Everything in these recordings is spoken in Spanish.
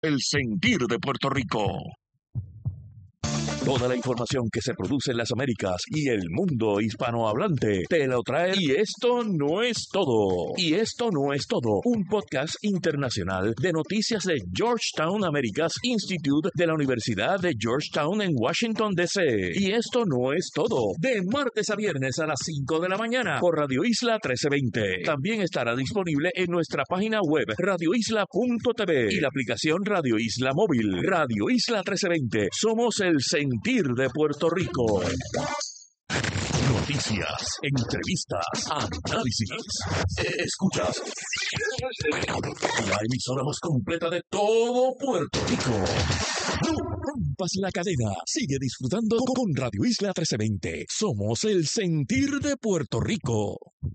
El sentir de Puerto Rico. Toda la información que se produce en las Américas y el mundo hispanohablante te lo trae. Y esto no es todo. Y esto no es todo. Un podcast internacional de noticias de Georgetown Americas Institute de la Universidad de Georgetown en Washington, D.C. Y esto no es todo. De martes a viernes a las 5 de la mañana por Radio Isla 1320. También estará disponible en nuestra página web radioisla.tv y la aplicación Radio Isla Móvil. Radio Isla 1320. Somos el sentir de Puerto Rico. Noticias, entrevistas, análisis. Escuchas la emisora más completa de todo Puerto Rico. No rompas la cadena. Sigue disfrutando con Radio Isla 1320. Somos el sentir de Puerto Rico.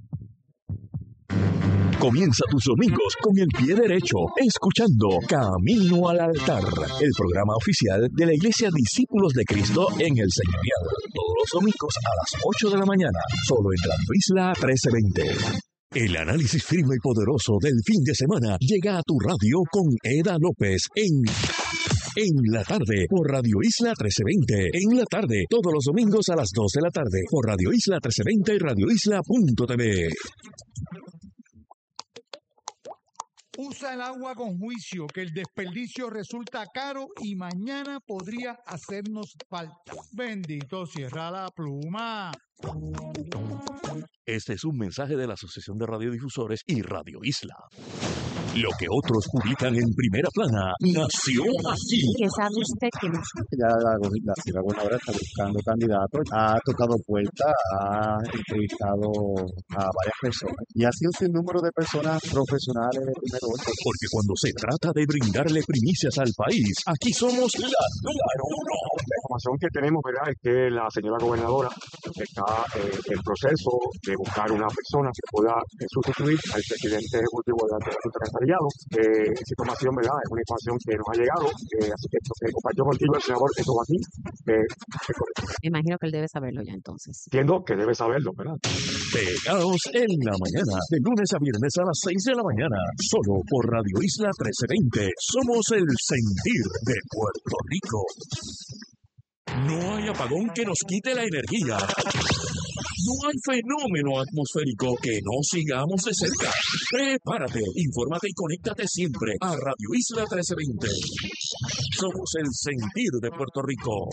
Comienza tus domingos con el pie derecho, escuchando Camino al Altar, el programa oficial de la Iglesia Discípulos de Cristo en el Señorial. Todos los domingos a las 8 de la mañana, solo en Radio Isla 1320. El análisis firme y poderoso del fin de semana llega a tu radio con Eda López en la tarde por Radio Isla 1320. En la tarde, todos los domingos a las 2 de la tarde por Radio Isla 1320 y radioisla.tv. Usa el agua con juicio, que el desperdicio resulta caro y mañana podría hacernos falta. Bendito, cierra la pluma. Este es un mensaje de la Asociación de Radiodifusores y Radio Isla. Lo que otros publican en primera plana nació así. ¿Qué sabe usted que no? Ya la gobernadora está buscando candidatos, ha tocado puertas, ha entrevistado a varias personas y ha sido un sinnúmero de personas profesionales de primer orden. Porque cuando se trata de brindarle primicias al país, aquí somos la número uno. La información que tenemos, ¿verdad?, es que la señora gobernadora está en proceso de buscar una persona que pueda sustituir al presidente ejecutivo de la Junta de Empresariado. Esa información, ¿verdad?, es una información que nos ha llegado, así que esto que compartió contigo el senador Eto aquí, Me imagino que él debe saberlo ya entonces. entiendo que debe saberlo, ¿verdad? Pegados en la mañana, de lunes a viernes a las 6 de la mañana, solo por Radio Isla 1320. Somos el sentir de Puerto Rico. No hay apagón que nos quite la energía. No hay fenómeno atmosférico que no sigamos de cerca. Prepárate, infórmate y conéctate siempre a Radio Isla 1320. Somos el sentir de Puerto Rico.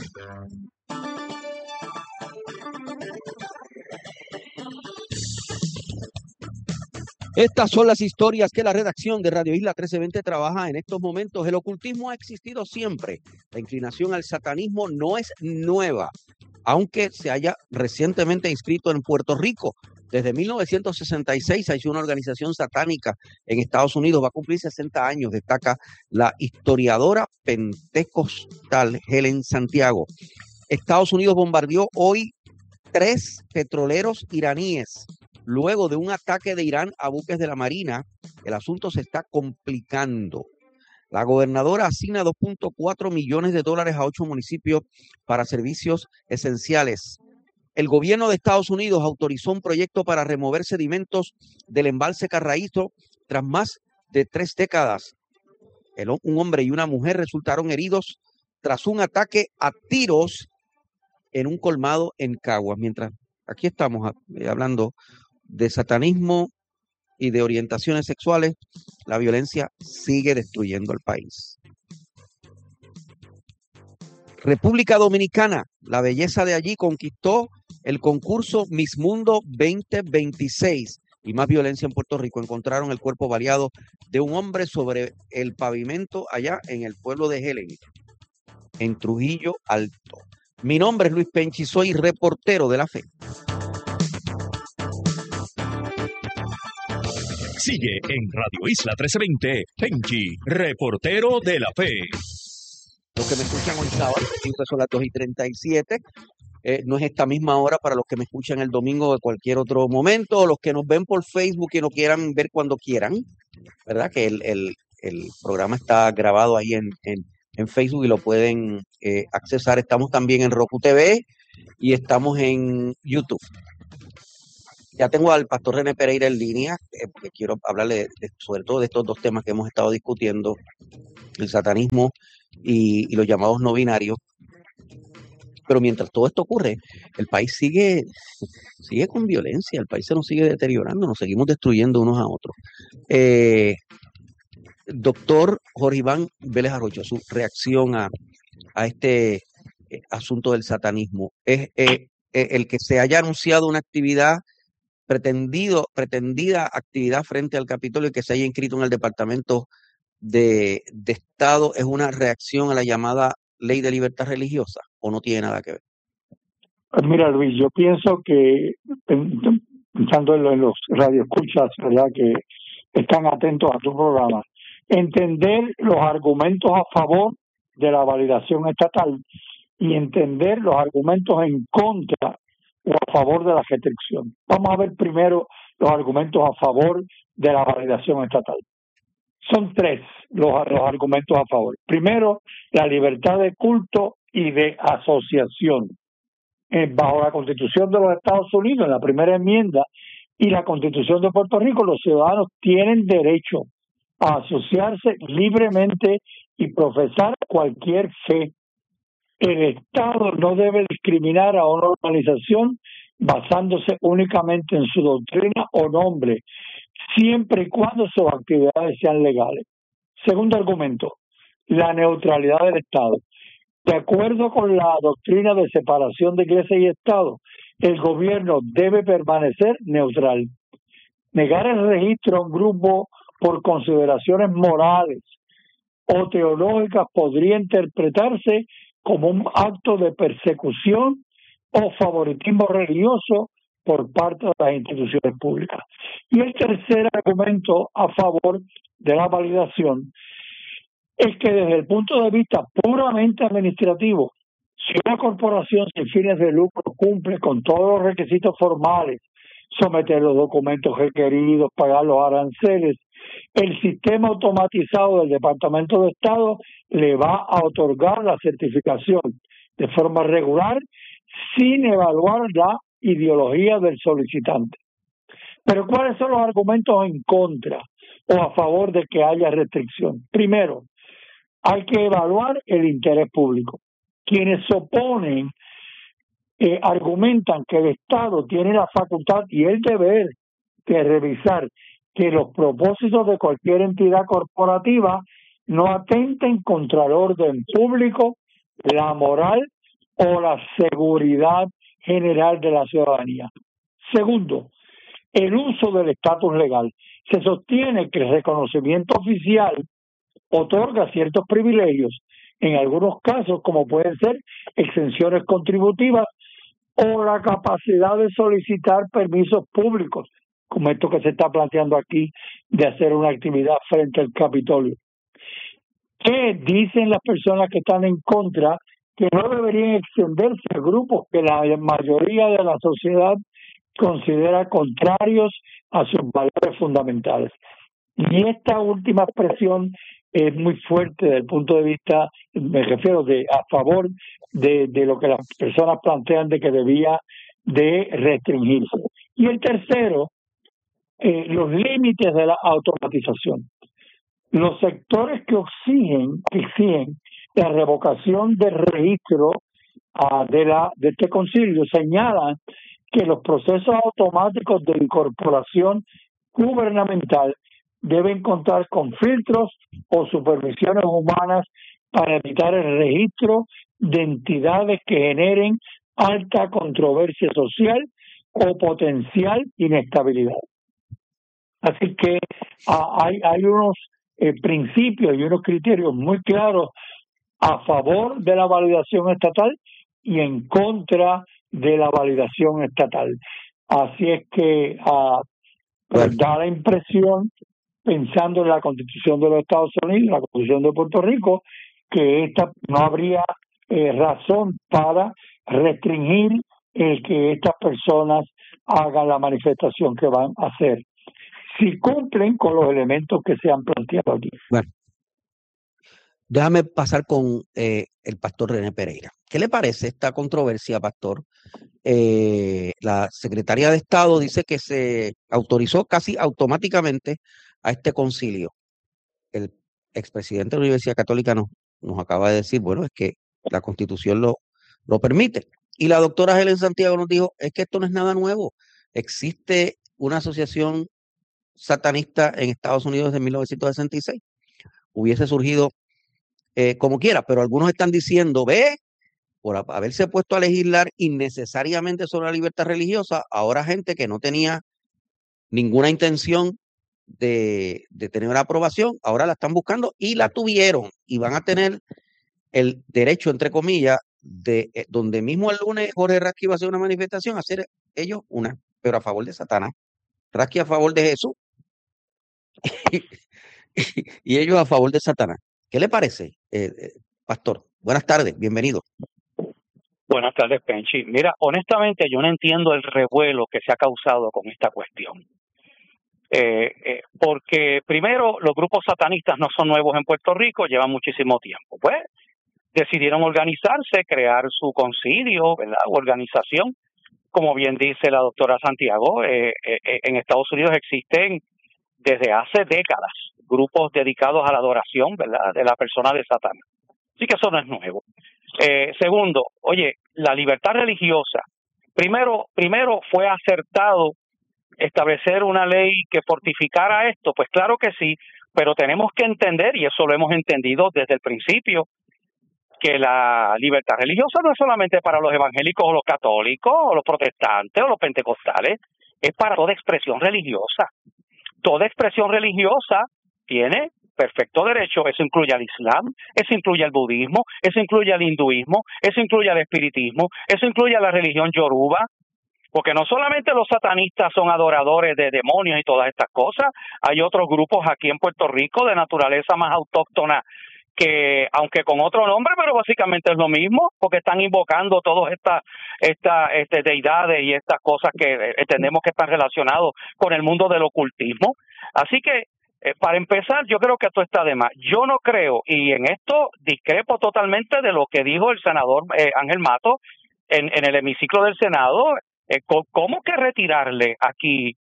Estas son las historias que la redacción de Radio Isla 1320 trabaja en estos momentos. El ocultismo ha existido siempre. La inclinación al satanismo no es nueva, aunque se haya recientemente inscrito en Puerto Rico. Desde 1966 hay una organización satánica en Estados Unidos, va a cumplir 60 años, destaca la historiadora pentecostal Helen Santiago. Estados Unidos bombardeó hoy 3 petroleros iraníes. Luego de un ataque de Irán a buques de la Marina, el asunto se está complicando. La gobernadora asigna $2.4 millones a 8 municipios para servicios esenciales. El gobierno de Estados Unidos autorizó un proyecto para remover sedimentos del embalse Carraízo tras más de 3 décadas. Un hombre y una mujer resultaron heridos tras un ataque a tiros en un colmado en Caguas. Mientras aquí estamos hablando de satanismo y de orientaciones sexuales, la violencia sigue destruyendo el país. República Dominicana, la belleza de allí conquistó el concurso Miss Mundo 2026 y más violencia en Puerto Rico. Encontraron el cuerpo baleado de un hombre sobre el pavimento allá en el pueblo de Helen, en Trujillo Alto. Mi nombre es Luis Penchi, soy reportero de La Fe. Sigue en Radio Isla 1320, Penchi, reportero de La Fe. Los que me escuchan hoy sábado, siempre son las 2:37. No es esta misma hora para los que me escuchan el domingo o de cualquier otro momento, o los que nos ven por Facebook y no quieran ver cuando quieran, ¿verdad? Que el programa está grabado ahí en Facebook y lo pueden accesar. Estamos también en Roku TV y estamos en YouTube. Ya tengo al pastor René Pereira en línea, porque quiero hablarle sobre todo de estos dos temas que hemos estado discutiendo, el satanismo y los llamados no binarios. Pero mientras todo esto ocurre, el país sigue con violencia, el país se nos sigue deteriorando, nos seguimos destruyendo unos a otros. Doctor Jorge Iván Vélez Arroyo, su reacción a este asunto del satanismo. ¿Es el que se haya anunciado una actividad, pretendida actividad frente al Capitolio, que se haya inscrito en el Departamento de Estado, es una reacción a la llamada Ley de Libertad Religiosa, o no tiene nada que ver? Pues mira, Luis, yo pienso que, pensando en los radioescuchas, ¿verdad?, que están atentos a tu programa, entender los argumentos a favor de la validación estatal y entender los argumentos en contra o a favor de la restricción. Vamos a ver primero los argumentos a favor de la validación estatal. Son tres los argumentos a favor. Primero, la libertad de culto y de asociación. Bajo la Constitución de los Estados Unidos, en la primera enmienda, y la Constitución de Puerto Rico, los ciudadanos tienen derecho a asociarse libremente y profesar cualquier fe. El Estado no debe discriminar a una organización basándose únicamente en su doctrina o nombre, siempre y cuando sus actividades sean legales. Segundo argumento, la neutralidad del Estado. De acuerdo con la doctrina de separación de Iglesia y Estado, el gobierno debe permanecer neutral. Negar el registro a un grupo por consideraciones morales o teológicas podría interpretarse como un acto de persecución o favoritismo religioso por parte de las instituciones públicas. Y el tercer argumento a favor de la validación es que desde el punto de vista puramente administrativo, si una corporación sin fines de lucro cumple con todos los requisitos formales, someter los documentos requeridos, pagar los aranceles, el sistema automatizado del Departamento de Estado le va a otorgar la certificación de forma regular sin evaluar la ideología del solicitante. Pero ¿cuáles son los argumentos en contra o a favor de que haya restricción? Primero, hay que evaluar el interés público. Quienes se oponen argumentan que el Estado tiene la facultad y el deber de revisar que los propósitos de cualquier entidad corporativa no atenten contra el orden público, la moral o la seguridad general de la ciudadanía. Segundo, el uso del estatus legal. Se sostiene que el reconocimiento oficial otorga ciertos privilegios, en algunos casos como pueden ser exenciones contributivas o la capacidad de solicitar permisos públicos, como esto que se está planteando aquí de hacer una actividad frente al Capitolio. ¿Qué dicen las personas que están en contra? Que no deberían extenderse a grupos que la mayoría de la sociedad considera contrarios a sus valores fundamentales. Y esta última expresión es muy fuerte desde el punto de vista, me refiero a favor de lo que las personas plantean de que debía de restringirse. Y el tercero, los límites de la automatización. Los sectores que exigen la revocación del registro de este concilio señalan que los procesos automáticos de incorporación gubernamental deben contar con filtros o supervisiones humanas para evitar el registro de entidades que generen alta controversia social o potencial inestabilidad. Así que hay unos principios y unos criterios muy claros a favor de la validación estatal y en contra de la validación estatal. Así es que da la impresión, pensando en la Constitución de los Estados Unidos, la Constitución de Puerto Rico, que no habría razón para restringir el que estas personas hagan la manifestación que van a hacer, si cumplen con los elementos que se han planteado aquí. Bueno, Déjame pasar con el pastor René Pereira. ¿Qué le parece esta controversia, pastor? La secretaria de Estado dice que se autorizó casi automáticamente a este concilio. El expresidente de la Universidad Católica nos acaba de decir, bueno, es que la Constitución lo permite. Y la doctora Helen Santiago nos dijo, es que esto no es nada nuevo. Existe una asociación satanista en Estados Unidos desde 1966. Hubiese surgido como quiera, pero algunos están diciendo, ve, por haberse puesto a legislar innecesariamente sobre la libertad religiosa, ahora gente que no tenía ninguna intención de tener una aprobación, ahora la están buscando y la tuvieron y van a tener el derecho, entre comillas, de donde mismo el lunes Jorge Rasky iba a hacer una manifestación, hacer ellos una, pero a favor de Satanás. Rasky a favor de Jesús y ellos a favor de Satanás. ¿Qué le parece, pastor? Buenas tardes, bienvenido. Buenas tardes, Penchi. Mira, honestamente yo no entiendo el revuelo que se ha causado con esta cuestión. Porque primero, los grupos satanistas no son nuevos en Puerto Rico, llevan muchísimo tiempo. Pues decidieron organizarse, crear su concilio, ¿verdad? Organización. Como bien dice la doctora Santiago, en Estados Unidos existen desde hace décadas grupos dedicados a la adoración, ¿verdad?, de la persona de Satanás. Así que eso no es nuevo. Segundo, oye, la libertad religiosa. Primero fue acertado establecer una ley que fortificara esto. Pues claro que sí, pero tenemos que entender, y eso lo hemos entendido desde el principio, que la libertad religiosa no es solamente para los evangélicos o los católicos o los protestantes o los pentecostales, es para toda expresión religiosa. Toda expresión religiosa tiene perfecto derecho. Eso incluye al Islam, eso incluye al budismo, eso incluye al hinduismo, eso incluye al espiritismo, eso incluye a la religión yoruba, porque no solamente los satanistas son adoradores de demonios y todas estas cosas, hay otros grupos aquí en Puerto Rico de naturaleza más autóctona que, aunque con otro nombre, pero básicamente es lo mismo, porque están invocando todas estas deidades y estas cosas que entendemos que están relacionados con el mundo del ocultismo. Así que, para empezar, yo creo que esto está de más. Yo no creo, y en esto discrepo totalmente de lo que dijo el senador Ángel Mato en el hemiciclo del Senado. ¿Cómo que retirarle aquí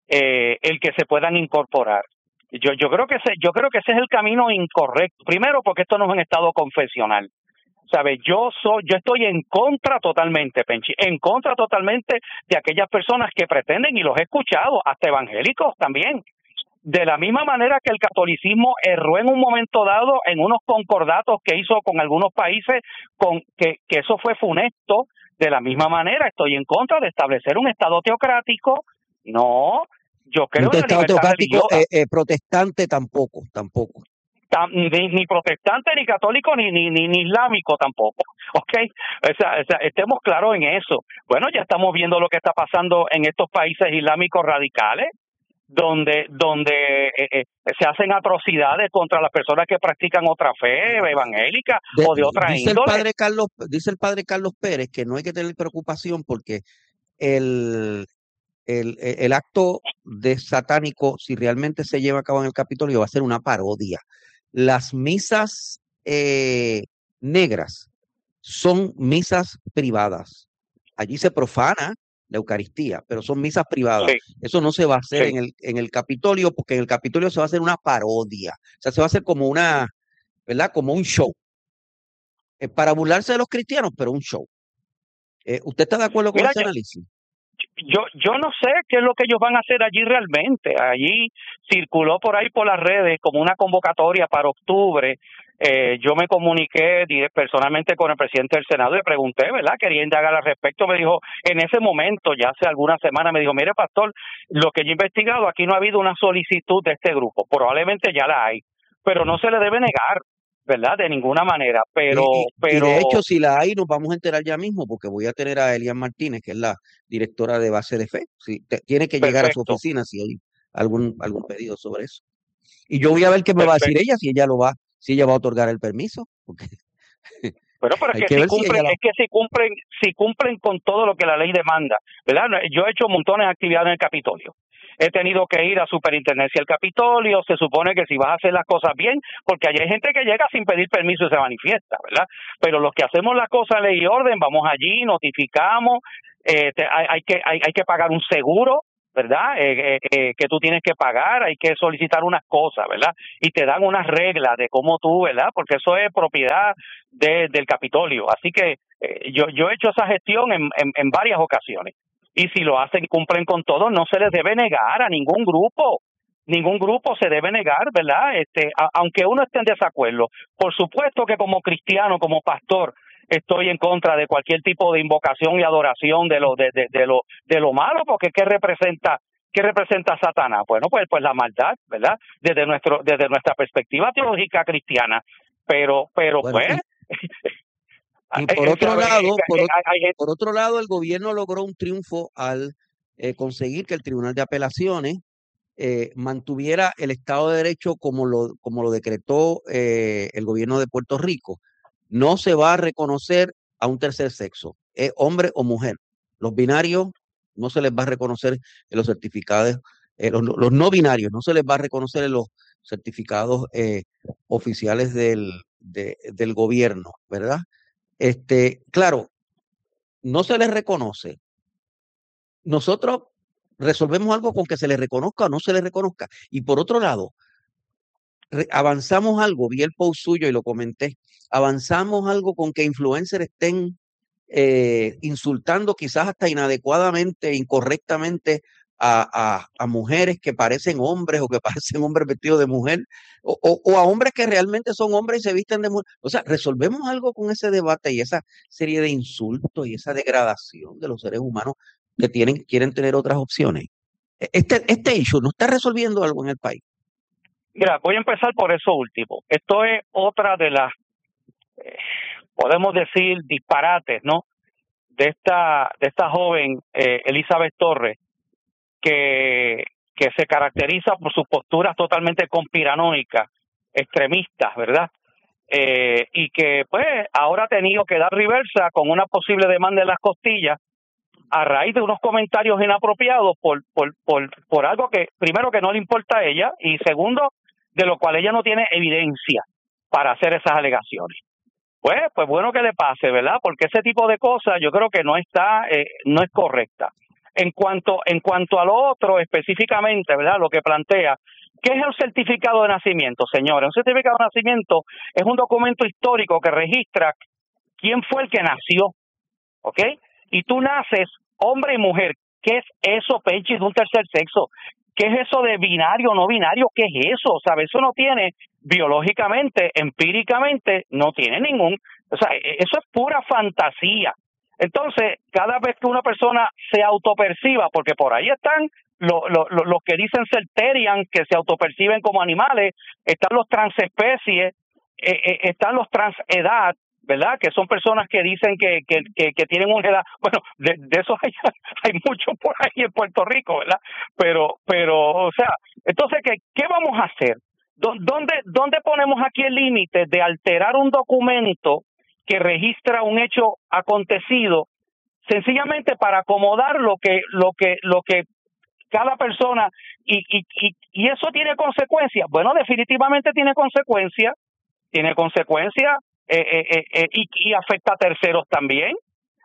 el que se puedan incorporar? Yo creo que ese es el camino incorrecto. Primero, porque esto no es un estado confesional. ¿Sabes? Yo estoy en contra totalmente, Penchi, en contra totalmente de aquellas personas que pretenden, y los he escuchado, hasta evangélicos también. De la misma manera que el catolicismo erró en un momento dado en unos concordatos que hizo con algunos países, que eso fue funesto, de la misma manera estoy en contra de establecer un estado teocrático. No, yo creo en la estado libertad teocrático religiosa. Protestante tampoco. Ni protestante, ni católico, ni islámico tampoco, ¿ok? O sea, estemos claros en eso. Bueno, ya estamos viendo lo que está pasando en estos países islámicos radicales, donde se hacen atrocidades contra las personas que practican otra fe evangélica o de otra Dice índole. Dice el padre Carlos Pérez que no hay que tener preocupación porque el acto de satánico, si realmente se lleva a cabo en el Capitolio, va a ser una parodia. Las misas negras son misas privadas. Allí se profana la Eucaristía, pero son misas privadas. Sí. Eso no se va a hacer Sí. en el Capitolio, porque en el Capitolio se va a hacer una parodia. O sea, se va a hacer como una, ¿verdad? Como un show. Para burlarse de los cristianos, pero un show. ¿Usted está de acuerdo con Mira, ese análisis? Yo no sé qué es lo que ellos van a hacer allí realmente. Allí circuló por ahí por las redes como una convocatoria para octubre. Yo me comuniqué personalmente con el presidente del Senado y le pregunté, ¿verdad? Quería indagar al respecto. Me dijo, en ese momento, ya hace algunas semanas, me dijo, mire, pastor, lo que yo he investigado, aquí no ha habido una solicitud de este grupo. Probablemente ya la hay, pero no se le debe negar, ¿verdad? De ninguna manera. Pero de hecho, si la hay, nos vamos a enterar ya mismo, porque voy a tener a Elian Martínez, que es la directora de Base de Fe. Tiene que llegar a su oficina si hay algún pedido sobre eso. Y yo voy a ver qué me va a decir ella, si ella va a otorgar el permiso. Porque Pero es Hay que que si ver si ella cumplen, la... es que si cumplen con todo lo que la ley demanda, ¿verdad? Yo he hecho montones de actividades en el Capitolio. He tenido que ir a superintendencia del Capitolio. Se supone que si vas a hacer las cosas bien, porque allí hay gente que llega sin pedir permiso y se manifiesta, ¿verdad? Pero los que hacemos las cosas en ley y orden, vamos allí, notificamos, hay que pagar un seguro, ¿verdad? Que tú tienes que pagar, hay que solicitar unas cosas, ¿verdad? Y te dan unas reglas de cómo tú, ¿verdad? Porque eso es propiedad del Capitolio. Así que yo he hecho esa gestión en varias ocasiones. Y si lo hacen y cumplen con todo, no se les debe negar a ningún grupo. Ningún grupo se debe negar, ¿verdad? Aunque uno esté en desacuerdo. Por supuesto que como cristiano, como pastor, estoy en contra de cualquier tipo de invocación y adoración de lo malo, porque ¿qué representa Satanás? Bueno, pues la maldad, ¿verdad? Desde nuestra perspectiva teológica cristiana. Pero Bueno, pues y por otro lado, hay por otro lado, el gobierno logró un triunfo al conseguir que el Tribunal de Apelaciones mantuviera el Estado de Derecho como lo decretó el gobierno de Puerto Rico. No se va a reconocer a un tercer sexo, hombre o mujer. Los binarios no se les va a reconocer en los certificados, los no binarios no se les va a reconocer en los certificados oficiales del gobierno, ¿verdad? Claro, no se les reconoce. Nosotros resolvemos algo con que se les reconozca o no se les reconozca. Y por otro lado, avanzamos algo, vi el post suyo y lo comenté, avanzamos algo con que influencers estén insultando quizás hasta inadecuadamente, incorrectamente a mujeres que parecen hombres o que parecen hombres vestidos de mujer o a hombres que realmente son hombres y se visten de mujer. O sea, resolvemos algo con ese debate y esa serie de insultos y esa degradación de los seres humanos que quieren tener otras opciones. Este issue no está resolviendo algo en el país. Mira, voy a empezar por eso último. Esto es otra de las, podemos decir, disparates, ¿no? De esta joven Elizabeth Torres, que se caracteriza por sus posturas totalmente conspiranoicas, extremistas, ¿verdad? Y que pues ahora ha tenido que dar reversa con una posible demanda en las costillas a raíz de unos comentarios inapropiados por algo que, primero, que no le importa a ella, y segundo, de lo cual ella no tiene evidencia para hacer esas alegaciones. Pues bueno que le pase, ¿verdad? Porque ese tipo de cosas yo creo que no es correcta. En cuanto a lo otro específicamente, ¿verdad? Lo que plantea, ¿qué es el certificado de nacimiento, señores? Un certificado de nacimiento es un documento histórico que registra quién fue el que nació, ¿ok? Y tú naces hombre y mujer. ¿Qué es eso, Penchi, de un tercer sexo? ¿Qué es eso de binario o no binario? ¿Qué es eso? ¿Sabes? Eso no tiene, biológicamente, empíricamente, no tiene ningún... O sea, eso es pura fantasía. Entonces, cada vez que una persona se autoperciba, porque por ahí están los que dicen ser terian, que se autoperciben como animales, están los transespecies, están los transedad, ¿verdad? Que son personas que dicen que tienen una edad, bueno, de esos hay muchos por ahí en Puerto Rico, ¿verdad? Pero, o sea, entonces, ¿qué vamos a hacer? ¿Dónde ponemos aquí el límite de alterar un documento que registra un hecho acontecido sencillamente para acomodar lo que cada persona y eso tiene consecuencias? Bueno, definitivamente tiene consecuencias y afecta a terceros también,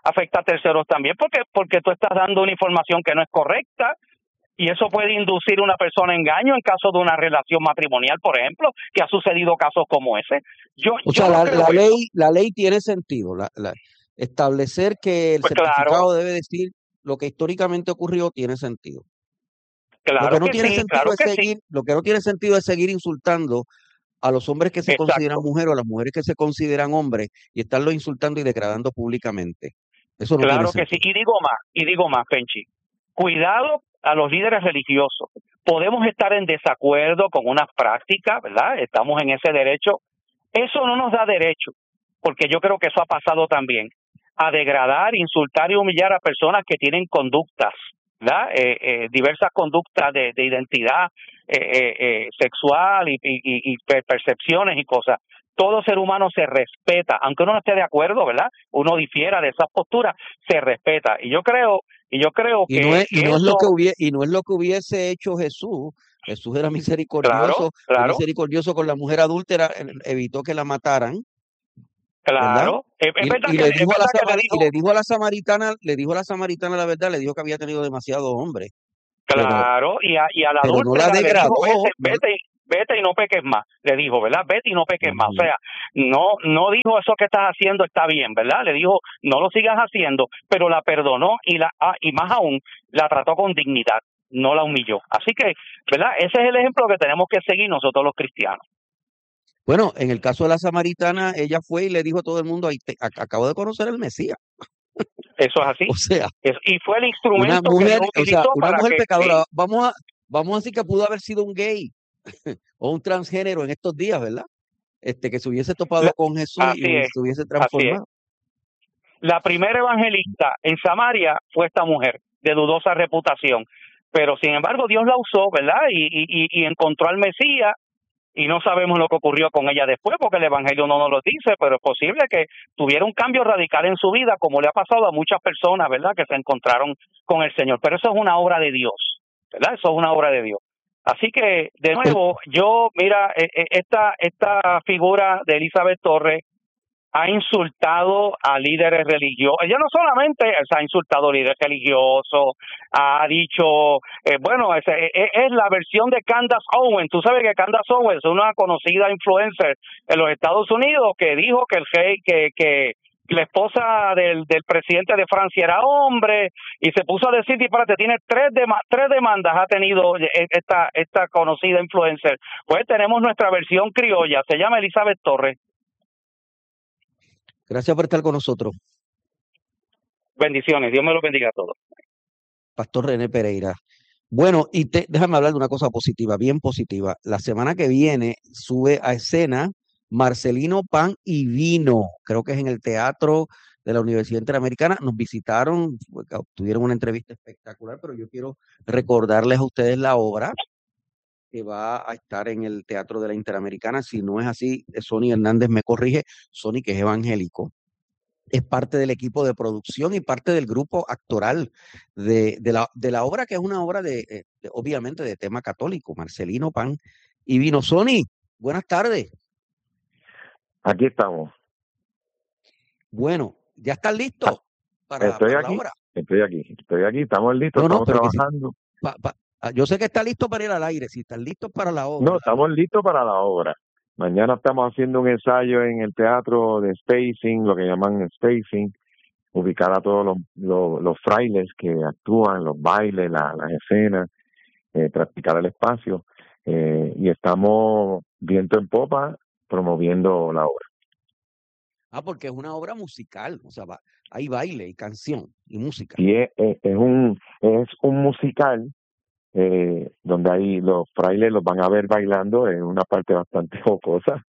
porque tú estás dando una información que no es correcta y eso puede inducir a una persona a engaño en caso de una relación matrimonial, por ejemplo, que ha sucedido casos como ese. La ley tiene sentido, establecer que el certificado debe decir lo que históricamente ocurrió tiene sentido. Lo que no tiene sentido es seguir insultando a los hombres que se consideran mujeres o a las mujeres que se consideran hombres y estarlos insultando y degradando públicamente. Eso no tiene sentido. Sí, y digo más, Penchi. Cuidado a los líderes religiosos. Podemos estar en desacuerdo con unas prácticas, ¿verdad? Estamos en ese derecho. Eso no nos da derecho, porque yo creo que eso ha pasado también, a degradar, insultar y humillar a personas que tienen conductas, ¿verdad? Diversas conductas de identidad sexual y percepciones y cosas. todo ser humano se respeta, aunque uno no esté de acuerdo, ¿verdad? Uno difiera de esas posturas, se respeta. Y yo creo Y que, no es, y que no es lo eso, que y no es lo que hubiese hecho Jesús. Jesús era claro, misericordioso, fue claro, misericordioso con la mujer adúltera, evitó que la mataran, ¿verdad? claro. Es Y, verdad y que, le es dijo a la verdad que le y dijo, le dijo a la samaritana, la verdad, le dijo que había tenido demasiados hombres, pero, claro, y a la pero no la adúltera le dijo, degradó, vete y no peques más, le dijo, ¿verdad? Vete y no peques más. O Ujú. sea, no dijo eso que estás haciendo está bien, ¿verdad? Le dijo, no lo sigas haciendo, pero la perdonó y más aún, la trató con dignidad, no la humilló. Así que, ¿verdad? Ese es el ejemplo que tenemos que seguir nosotros los cristianos. Bueno, en el caso de la samaritana, ella fue y le dijo a todo el mundo, acabo de conocer al Mesías. Eso es así. O sea, Y fue el una instrumento que mujer, Dios o sea, utilizó una para mujer que, pecadora, vamos a decir que pudo haber sido un gay o un transgénero en estos días, ¿verdad? Que se hubiese topado con Jesús y así es, se hubiese así es. transformado. La primera evangelista en Samaria fue esta mujer de dudosa reputación, pero sin embargo Dios la usó, ¿verdad? Y encontró al Mesías y no sabemos lo que ocurrió con ella después porque el evangelio no nos lo dice, pero es posible que tuviera un cambio radical en su vida como le ha pasado a muchas personas, ¿verdad? Que se encontraron con el Señor, pero eso es una obra de Dios, ¿verdad? Eso es una obra de Dios. Así que, de nuevo, mira, esta figura de Elizabeth Torres ha insultado a líderes religiosos. Ella no solamente ha insultado a líderes religiosos, ha dicho, bueno, es la versión de Candace Owens. Tú sabes que Candace Owens es una conocida influencer en los Estados Unidos que dijo que el rey, que la esposa del presidente de Francia era hombre y se puso a decir disparate. Tiene tres demandas ha tenido esta conocida influencer. Pues tenemos nuestra versión criolla, se llama Elizabeth Torres. Gracias por estar con nosotros, Bendiciones, Dios me los bendiga a todos. Pastor René Pereira. Bueno, y déjame hablar de una cosa positiva, bien positiva. La semana que viene sube a escena Marcelino Pan y Vino, creo que es en el Teatro de la Universidad Interamericana. Nos visitaron, tuvieron una entrevista espectacular, pero yo quiero recordarles a ustedes la obra que va a estar en el Teatro de la Interamericana. Si no es así, Sony Hernández me corrige. Sony, que es evangélico, es parte del equipo de producción y parte del grupo actoral de la obra, que es una obra obviamente de tema católico, Marcelino Pan y Vino. Sony, buenas tardes. Aquí estamos. Bueno, ¿ya estás listo para Estoy la aquí, obra? estoy aquí, estamos listos, No, estamos pero trabajando. yo sé que está listo para ir al aire, si estás listo para la obra. No, estamos listos para la obra. Mañana estamos haciendo un ensayo en el teatro de spacing, lo que llaman spacing, ubicar a todos los frailes que actúan, los bailes, las escenas, practicar el espacio, y estamos viento en popa promoviendo la obra. Porque es una obra musical, o sea, hay baile y canción y música. Y es un musical donde ahí los frailes los van a ver bailando en una parte bastante jocosa,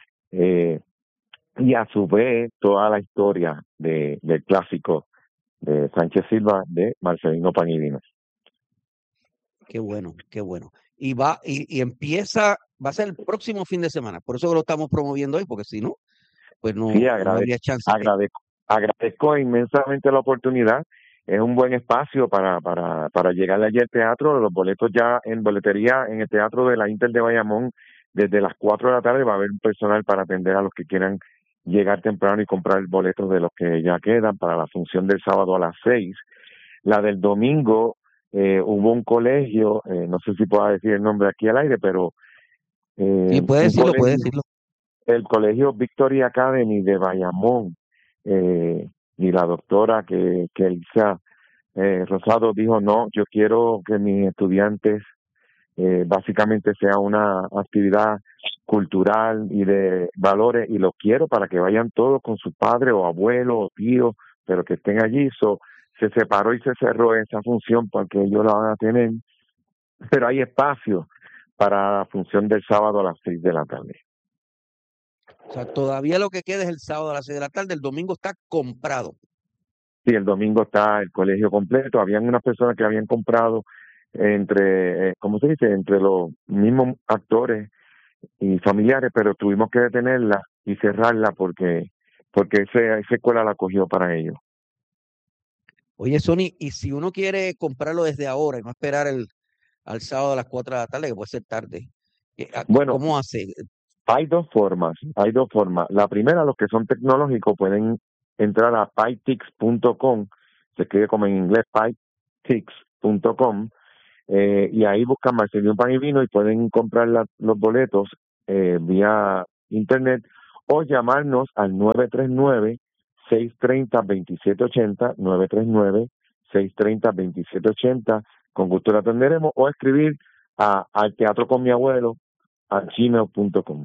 y a su vez toda la historia del clásico de Sánchez Silva de Marcelino Pan y Vino. Qué bueno, qué bueno. Y empieza, va a ser el próximo fin de semana, por eso lo estamos promoviendo hoy, porque si no, pues no, Sí, no habría chance. agradezco inmensamente la oportunidad. Es un buen espacio para llegar allí al teatro. Los boletos ya en boletería en el Teatro de la Inter de Bayamón, desde las 4 de la tarde va a haber un personal para atender a los que quieran llegar temprano y comprar boletos de los que ya quedan para la función del sábado a las 6. La del domingo, hubo un colegio, no sé si pueda decir el nombre aquí al aire, pero... sí, puede decirlo. El colegio Victory Academy de Bayamón, y la doctora que Elisa Rosado dijo, no, yo quiero que mis estudiantes básicamente sea una actividad cultural y de valores, y lo quiero para que vayan todos con su padre o abuelo o tío, pero que estén allí. Se separó y se cerró esa función porque ellos la van a tener, pero hay espacio para la función del sábado a las 6 de la tarde. O sea, todavía lo que queda es el sábado a las 6 de la tarde, el domingo está comprado. Sí, el domingo está el colegio completo. Habían unas personas que habían comprado entre los mismos actores y familiares, pero tuvimos que detenerla y cerrarla porque esa escuela la cogió para ellos. Oye, Sony, y si uno quiere comprarlo desde ahora y no esperar al sábado a las 4 de la tarde, que puede ser tarde, Bueno, ¿cómo hace? hay dos formas. La primera, los que son tecnológicos pueden entrar a pytix.com, se escribe como en inglés pytix.com, y ahí buscan Marcelino Pan y Vino y pueden comprar los boletos vía internet o llamarnos al 939-630-2780, 939-630-2780, con gusto lo atenderemos, o escribir al Teatro con mi abuelo a gmail.com.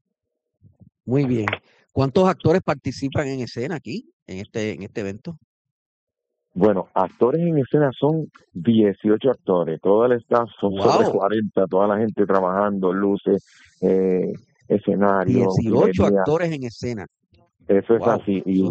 Muy bien. ¿Cuántos actores participan en escena aquí, en este evento? Bueno, actores en escena son 18 actores, todo el staff son sobre 40, toda la gente trabajando, luces, escenario, 18 actores en escena. Eso es así, y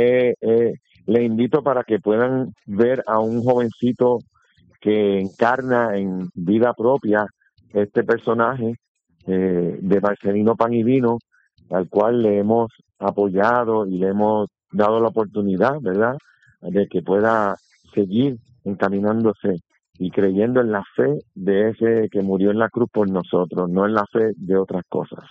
le invito para que puedan ver a un jovencito que encarna en vida propia este personaje de Marcelino Pan y Vino, al cual le hemos apoyado y le hemos dado la oportunidad, ¿verdad?, de que pueda seguir encaminándose y creyendo en la fe de ese que murió en la cruz por nosotros, no en la fe de otras cosas.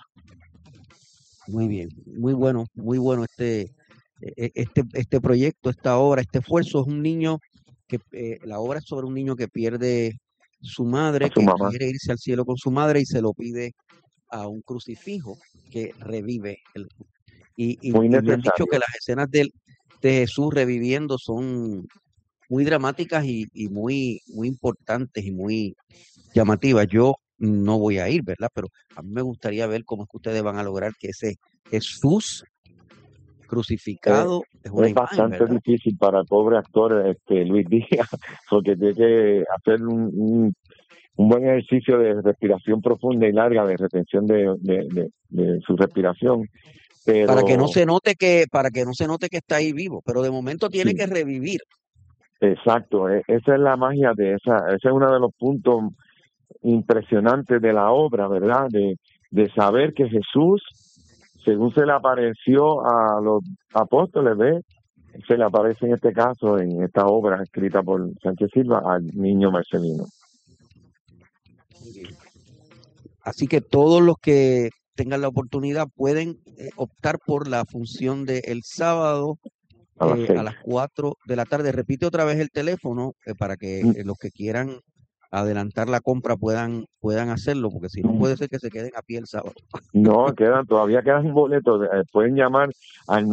Muy bien, muy bueno este proyecto, esta obra, este esfuerzo. Es un niño que la obra es sobre un niño que pierde su madre, que quiere irse al cielo con su madre y se lo pide a un crucifijo que revive. Y me han dicho que las escenas de Jesús reviviendo son muy dramáticas y muy importantes y muy llamativas. Yo no voy a ir, ¿verdad? Pero a mí me gustaría ver cómo es que ustedes van a lograr que ese Jesús crucificado es una imagen, bastante ¿verdad? difícil para el pobre actor Luis Díaz, porque tiene que hacer un buen ejercicio de respiración profunda y larga, de retención de su respiración. Pero, para que no se note que está ahí vivo, pero de momento tiene que revivir. Exacto, esa es la magia ese es uno de los puntos impresionantes de la obra, ¿verdad? De saber que Jesús, según se le apareció a los apóstoles, se le aparece en este caso, en esta obra escrita por Sánchez Silva, al niño Marcelino. Así que todos los que tengan la oportunidad pueden optar por la función del sábado a las 4 de la tarde. Repite otra vez el teléfono para que los que quieran adelantar la compra puedan hacerlo, porque si no puede ser que se queden a pie el sábado. No, todavía quedan boletos. Pueden llamar al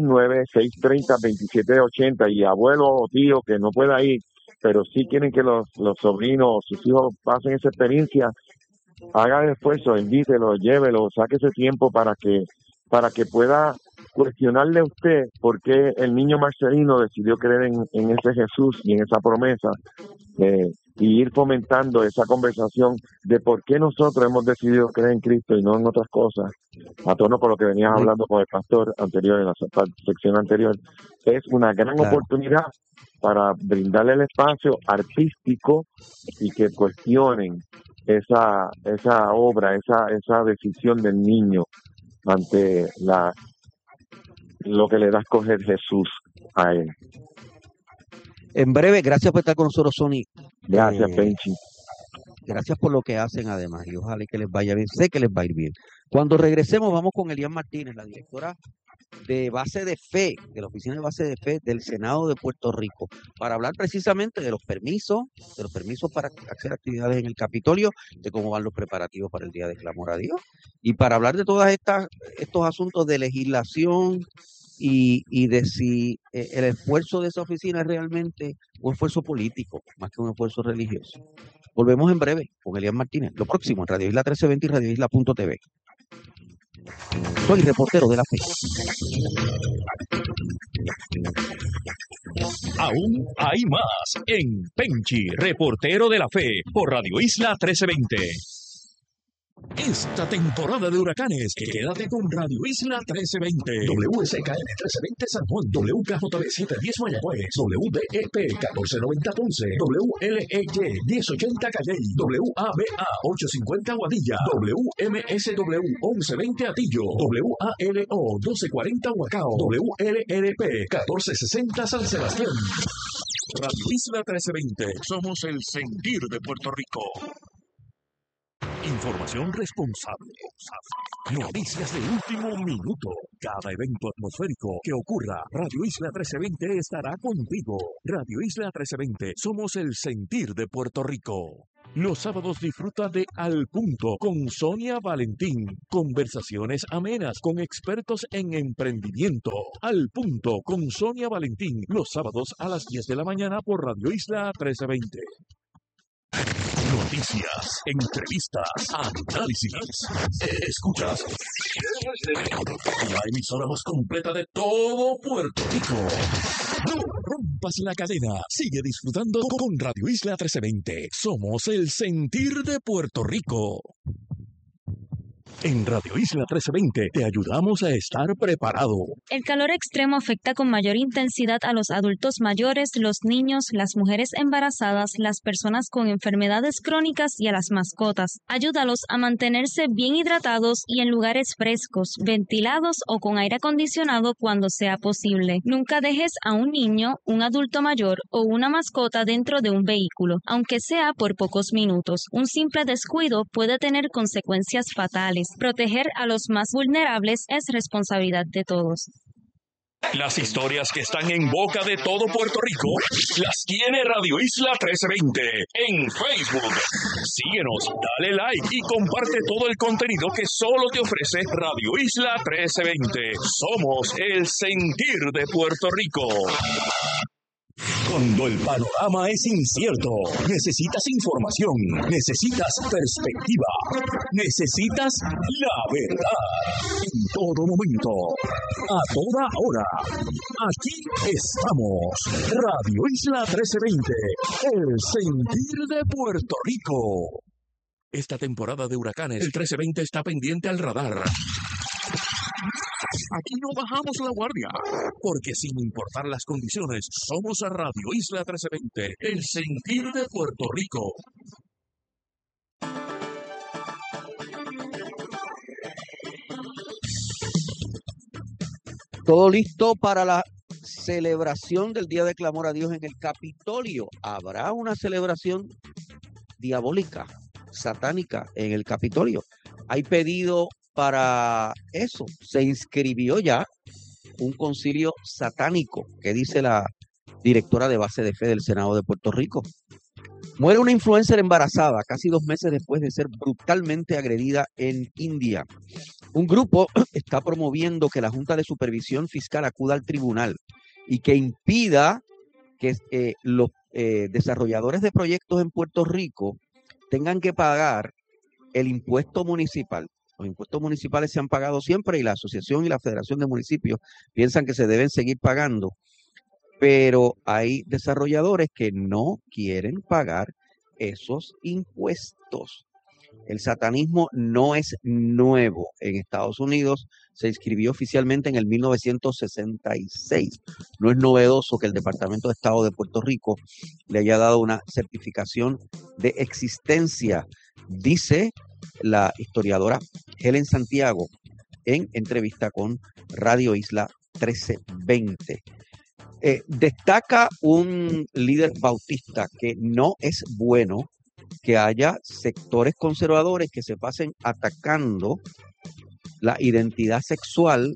939-630-2780 y abuelo o tío que no pueda ir, pero sí quieren que los sobrinos o sus hijos pasen esa experiencia, haga el esfuerzo, invítelo, llévelo, saque ese tiempo para que pueda cuestionarle a usted por qué el niño Marcelino decidió creer en ese Jesús y en esa promesa, y ir fomentando esa conversación de por qué nosotros hemos decidido creer en Cristo y no en otras cosas, a tono con lo que venías hablando con el pastor anterior, en la sección anterior. Es una gran oportunidad para brindarle el espacio artístico y que cuestionen esa obra, esa decisión del niño ante lo que le da a escoger Jesús a él. En breve, gracias por estar con nosotros, Sony. Gracias, Penchi. Gracias por lo que hacen además y ojalá que les vaya bien. Sé que les va a ir bien. Cuando regresemos vamos con Elian Martínez, la directora de Base de Fe, de la Oficina de Base de Fe del Senado de Puerto Rico, para hablar precisamente de los permisos para hacer actividades en el Capitolio, de cómo van los preparativos para el Día de Clamor a Dios, y para hablar de todos estos asuntos de legislación y de si el esfuerzo de esa oficina es realmente un esfuerzo político, más que un esfuerzo religioso. Volvemos en breve con Elian Martínez. Lo próximo en Radio Isla 1320 y radioisla.tv. Soy reportero de la fe. Aún hay más en Penchi, reportero de la fe, por Radio Isla 1320. Esta temporada de huracanes, quédate con Radio Isla 1320, WSKN 1320 San Juan, WKJB 710 Mayagüez, WDEP 1490 Ponce, WLEY 1080 Calley, WABA 850 Guadilla, WMSW 1120 Atillo, WALO 1240 Huacao, WLRP 1460 San Sebastián. Radio Isla 1320, somos el sentir de Puerto Rico. Información responsable. Noticias de último minuto. Cada evento atmosférico que ocurra, Radio Isla 1320 estará contigo. Radio Isla 1320, somos el sentir de Puerto Rico. Los sábados disfruta de Al Punto con Sonia Valentín. Conversaciones amenas con expertos en emprendimiento. Al Punto con Sonia Valentín. Los sábados a las 10 de la mañana por Radio Isla 1320. Noticias, entrevistas, análisis. Escuchas la emisora más completa de todo Puerto Rico. No rompas la cadena. Sigue disfrutando con Radio Isla 1320. Somos el sentir de Puerto Rico. En Radio Isla 1320 te ayudamos a estar preparado. El calor extremo afecta con mayor intensidad a los adultos mayores, los niños, las mujeres embarazadas, las personas con enfermedades crónicas y a las mascotas. Ayúdalos a mantenerse bien hidratados y en lugares frescos, ventilados o con aire acondicionado cuando sea posible. Nunca dejes a un niño, un adulto mayor o una mascota dentro de un vehículo, aunque sea por pocos minutos. Un simple descuido puede tener consecuencias fatales. Proteger a los más vulnerables es responsabilidad de todos. Las historias que están en boca de todo Puerto Rico las tiene Radio Isla 1320 en Facebook. Síguenos, dale like y comparte todo el contenido que solo te ofrece Radio Isla 1320. Somos el sentir de Puerto Rico. Cuando el panorama es incierto, necesitas información, necesitas perspectiva, necesitas la verdad. En todo momento, a toda hora. Aquí estamos, Radio Isla 1320, el sentir de Puerto Rico. Esta temporada de huracanes, el 1320 está pendiente al radar. Aquí no bajamos la guardia, porque sin importar las condiciones, somos a Radio Isla 1320, el sentir de Puerto Rico. Todo listo para la celebración del Día de Clamor a Dios en el Capitolio. ¿Habrá una celebración diabólica, satánica en el Capitolio? Hay pedido para eso. Se inscribió ya un concilio satánico, que dice la directora de base de fe del Senado de Puerto Rico. Muere una influencer embarazada casi 2 meses después de ser brutalmente agredida en India. Un grupo está promoviendo que la Junta de Supervisión Fiscal acuda al tribunal y que impida que los desarrolladores de proyectos en Puerto Rico tengan que pagar el impuesto municipal. Los impuestos municipales se han pagado siempre y la Asociación y la Federación de Municipios piensan que se deben seguir pagando, pero hay desarrolladores que no quieren pagar esos impuestos. El satanismo no es nuevo. En Estados Unidos se inscribió oficialmente en el 1966. No es novedoso que el Departamento de Estado de Puerto Rico le haya dado una certificación de existencia, dice la historiadora Helen Santiago en entrevista con Radio Isla 1320. Destaca un líder bautista que no es bueno que haya sectores conservadores que se pasen atacando la identidad sexual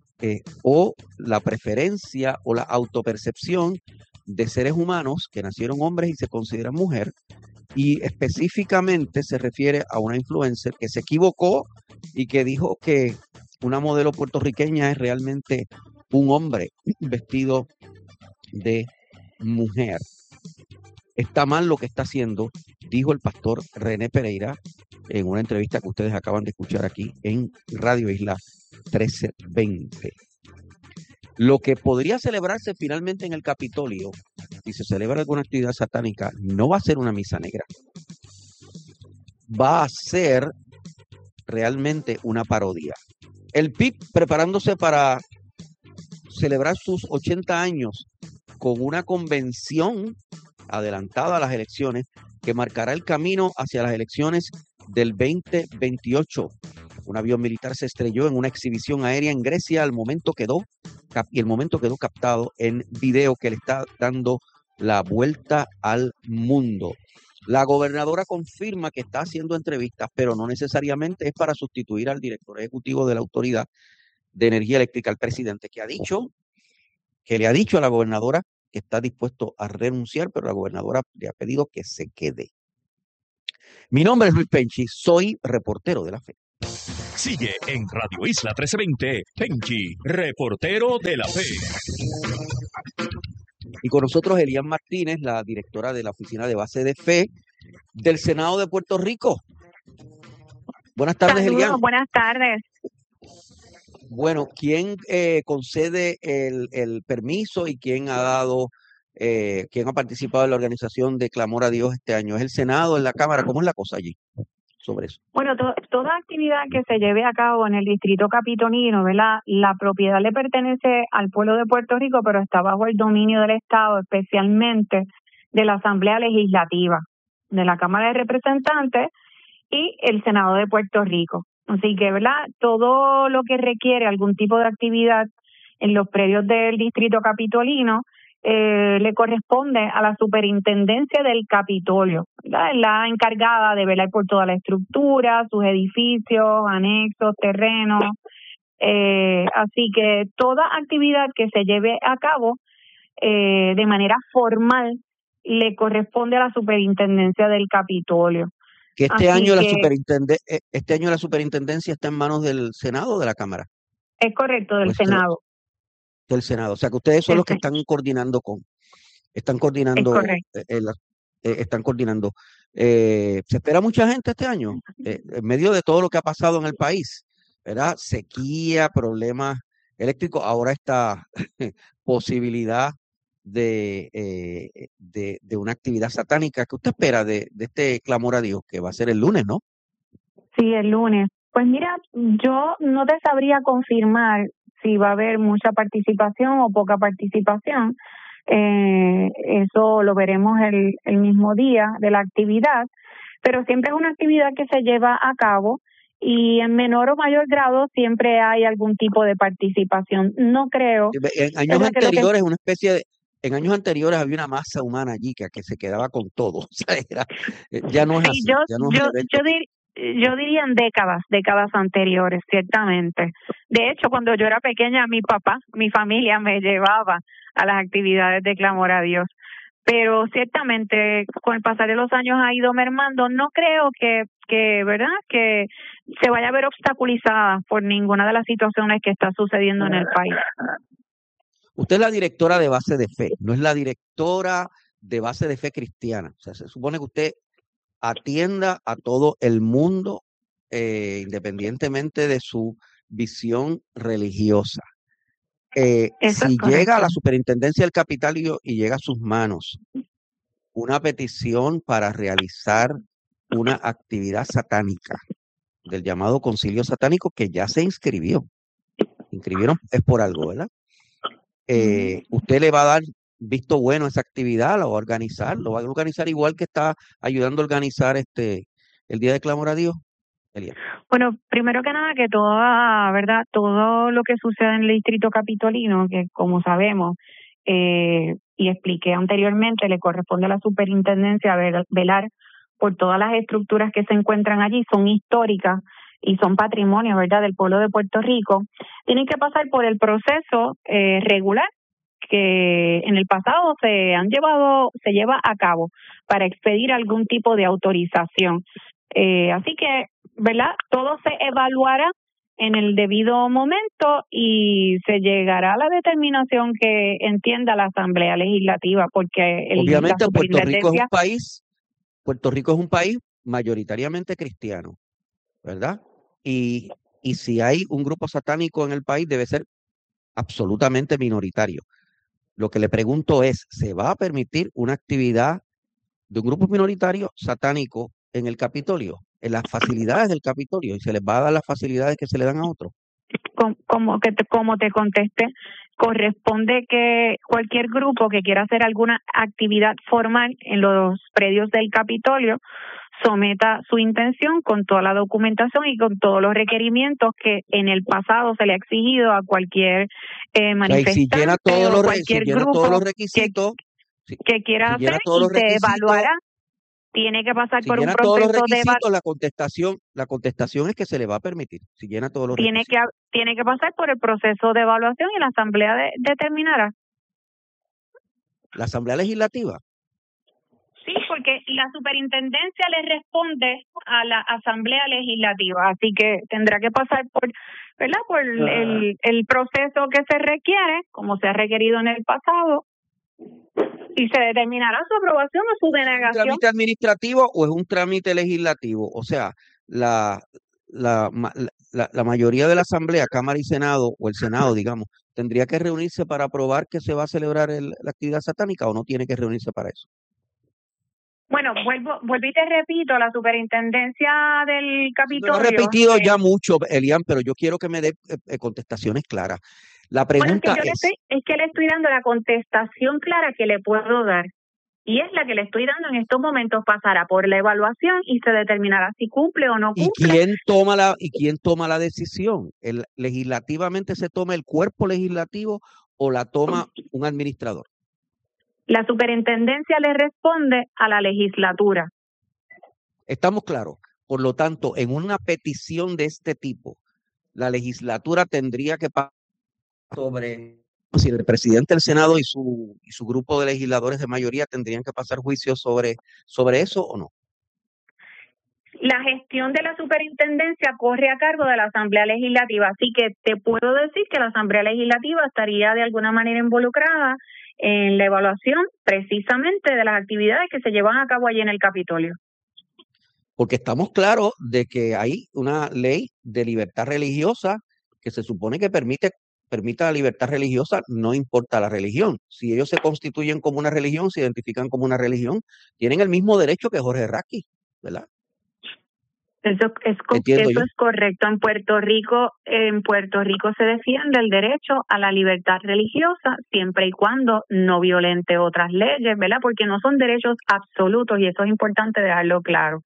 o la preferencia o la autopercepción de seres humanos que nacieron hombres y se consideran mujer. Y específicamente se refiere a una influencer que se equivocó y que dijo que una modelo puertorriqueña es realmente un hombre vestido de mujer. Está mal lo que está haciendo, dijo el pastor René Pereira en una entrevista que ustedes acaban de escuchar aquí en Radio Isla 1320. Lo que podría celebrarse finalmente en el Capitolio, si se celebra alguna actividad satánica, no va a ser una misa negra. Va a ser realmente una parodia. El PIB preparándose para celebrar sus 80 años con una convención adelantada a las elecciones que marcará el camino hacia las elecciones del 2028. Un avión militar se estrelló en una exhibición aérea en Grecia, el momento quedó captado en video que le está dando la vuelta al mundo. La gobernadora confirma que está haciendo entrevistas, pero no necesariamente es para sustituir al director ejecutivo de la Autoridad de Energía Eléctrica, el presidente, que le ha dicho a la gobernadora que está dispuesto a renunciar, pero la gobernadora le ha pedido que se quede. Mi nombre es Luis Penchi, soy reportero de la Fe. Sigue en Radio Isla 1320, Penchi, reportero de la Fe. Y con nosotros Elian Martínez, la directora de la Oficina de Base de Fe del Senado de Puerto Rico. Buenas tardes, Saludos, Elian. buenas tardes. Bueno, ¿quién concede el permiso y quién ha participado en la organización de Clamor a Dios este año? ¿Es el Senado, es la Cámara? ¿Cómo es la cosa allí sobre eso? Bueno, toda actividad que se lleve a cabo en el distrito capitolino, ¿verdad? La propiedad le pertenece al pueblo de Puerto Rico, pero está bajo el dominio del Estado, especialmente de la Asamblea Legislativa, de la Cámara de Representantes y el Senado de Puerto Rico. Así que, ¿verdad? Todo lo que requiere algún tipo de actividad en los predios del distrito capitolino le corresponde a la superintendencia del Capitolio, ¿verdad? Es la encargada de velar por toda la estructura, sus edificios, anexos, terrenos. Así que toda actividad que se lleve a cabo de manera formal le corresponde a la superintendencia del Capitolio. Que este año la superintendencia está en manos del Senado o de la Cámara. Es correcto, del Senado. Del Senado. O sea, que ustedes son los que están coordinando. ¿Se espera mucha gente este año? En medio de todo lo que ha pasado en el país, ¿verdad? Sequía, problemas eléctricos, ahora esta posibilidad de una actividad satánica. ¿Qué usted espera de este clamor a Dios, que va a ser el lunes, no? Sí, el lunes. Pues mira, yo no te sabría confirmar si va a haber mucha participación o poca participación. Eso lo veremos el mismo día de la actividad, pero siempre es una actividad que se lleva a cabo y en menor o mayor grado siempre hay algún tipo de participación. No creo. En años anteriores, en años anteriores había una masa humana allí que se quedaba con todo. O sea, ya no es así. Yo diría en décadas anteriores, ciertamente. De hecho, cuando yo era pequeña, mi familia me llevaba a las actividades de Clamor a Dios. Pero ciertamente, con el pasar de los años ha ido mermando. No creo que ¿verdad?, que se vaya a ver obstaculizada por ninguna de las situaciones que está sucediendo en el país. Usted es la directora de Base de Fe, no es la directora de Base de Fe cristiana. O sea, se supone que usted atienda a todo el mundo independientemente de su visión religiosa. Si llega a la superintendencia del Capitolio y llega a sus manos una petición para realizar una actividad satánica del llamado concilio satánico, que ya se inscribieron es por algo, ¿verdad? ¿Usted le va a dar visto bueno a esa actividad? ¿Lo va a organizar igual que está ayudando a organizar el Día de Clamor a Dios? Elian. Bueno, primero que nada, que todo lo que sucede en el distrito capitolino, que como sabemos y expliqué anteriormente, le corresponde a la superintendencia velar por todas las estructuras que se encuentran allí, son históricas y son patrimonio, ¿verdad?, del pueblo de Puerto Rico. Tienen que pasar por el proceso regular que en el pasado se lleva a cabo para expedir algún tipo de autorización. Así que, ¿verdad?, todo se evaluará en el debido momento y se llegará a la determinación que entienda la Asamblea Legislativa, porque obviamente Puerto Rico es un país mayoritariamente cristiano, ¿verdad? Y si hay un grupo satánico en el país, debe ser absolutamente minoritario. Lo que le pregunto es, ¿se va a permitir una actividad de un grupo minoritario satánico en el Capitolio? en las facilidades del Capitolio y se les va a dar las facilidades que se le dan a otros. Como te contesté, corresponde que cualquier grupo que quiera hacer alguna actividad formal en los predios del Capitolio someta su intención con toda la documentación y con todos los requerimientos que en el pasado se le ha exigido a cualquier manifestante o cualquier grupo que quiera hacer, y se evaluará. Tiene que pasar por un proceso todos los requisitos, la contestación es que se le va a permitir, si llena todos los requisitos. Tiene que pasar por el proceso de evaluación y la Asamblea determinará. ¿La Asamblea Legislativa? Sí, porque la superintendencia le responde a la Asamblea Legislativa, así que tendrá que pasar por, ¿verdad? Por el proceso que se requiere, como se ha requerido en el pasado, y se determinará su aprobación o su denegación. ¿Es un trámite administrativo o es un trámite legislativo? O sea, la mayoría de la Asamblea, Cámara y Senado, o el Senado, digamos, ¿tendría que reunirse para aprobar que se va a celebrar la actividad satánica o no tiene que reunirse para eso? Bueno, vuelvo y te repito, la superintendencia del Capitolio... Lo he repetido ya mucho, Elian, pero yo quiero que me dé contestaciones claras. La pregunta es que le estoy dando la contestación clara que le puedo dar. Y es la que le estoy dando en estos momentos. Pasará por la evaluación y se determinará si cumple o no cumple. ¿Y quién toma la decisión? ¿Legislativamente se toma el cuerpo legislativo o la toma un administrador? La superintendencia le responde a la legislatura. Estamos claros. Por lo tanto, en una petición de este tipo, la legislatura tendría que pasar sobre si el presidente del Senado y su grupo de legisladores de mayoría tendrían que pasar juicio sobre eso o no. La gestión de la superintendencia corre a cargo de la Asamblea Legislativa, así que te puedo decir que la Asamblea Legislativa estaría de alguna manera involucrada en la evaluación precisamente de las actividades que se llevan a cabo allí en el Capitolio. Porque estamos claros de que hay una ley de libertad religiosa que se supone que permita la libertad religiosa, no importa la religión. Si ellos se constituyen como una religión, se identifican como una religión, tienen el mismo derecho que Jorge Racky, ¿verdad? Eso es correcto. En Puerto Rico se defiende el derecho a la libertad religiosa siempre y cuando no violente otras leyes, ¿verdad? Porque no son derechos absolutos y eso es importante dejarlo claro.